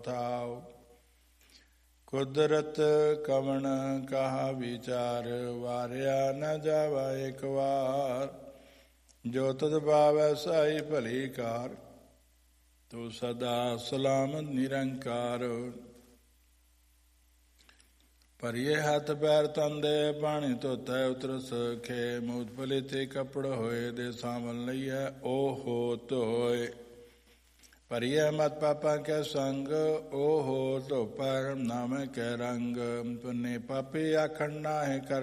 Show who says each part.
Speaker 1: ਥਾਉ। ਕੁਦਰਤ ਕਵਣ ਕਹਾ ਵਿਚਾਰ, ਵਾਰਿਆ ਨ ਜਾਵਾ ਇਕ ਵਾਰ। ਜੋ ਤਦ ਭਾਵੈ ਸਾਈ ਭਲੀ ਕਾਰ, ਤੂੰ ਸਦਾ ਸਲਾਮਤ ਨਿਰੰਕਾਰ। ਭਰੀਏ ਹੱਥ ਪੈਰ ਤੰਦੇ, ਪਾਣੀ ਧੋਤੈ ਉਤਰਸ ਖੇ। ਮੂਤ ਪਲੀਤੇ ਕੱਪੜ ਹੋਏ, ਦੇ ਸਾਵਨ ਲਈਐ ਓਹੋ ਧੋਏ। ਭਰੀਏ ਮਤ ਪਾਪਾਂ ਕੈ ਸੰਗ, ਓਹੋ ਧੋਪੈ ਨਾਮੈ ਕੈ ਰੰਗ। ਪੁੰਨੇ ਪਾਪੀ ਆਖਣ ਨਾਹਿ ਕਰ